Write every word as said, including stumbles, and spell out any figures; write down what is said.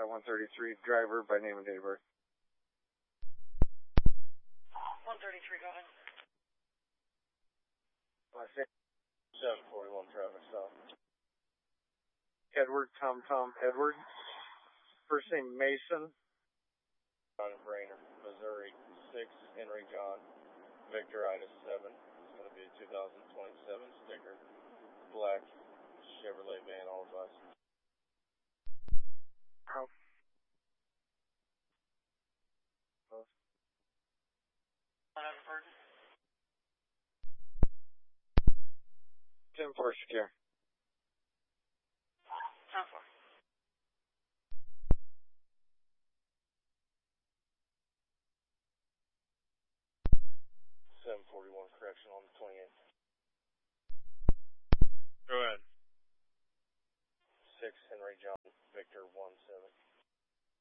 one thirty-three, driver by name and date of birth. one thirty-three, go ahead. Last name? seven forty-one, traffic stop. Edward, Tom Tom, Edward. First name Mason. John Brainer, Missouri, six, Henry John, Victor Ida seven. It's going to be a two thousand twenty-seven sticker, black Chevrolet van, all advice. How? ten four secure. ten four. seven forty-one, correction on the twenty-eighth. Go ahead. six, Henry John, Victor one seven.